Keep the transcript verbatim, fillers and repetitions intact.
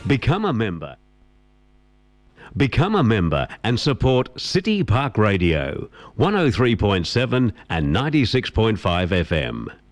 Become a member. Become a member and support City Park Radio, one oh three point seven and ninety-six point five F M.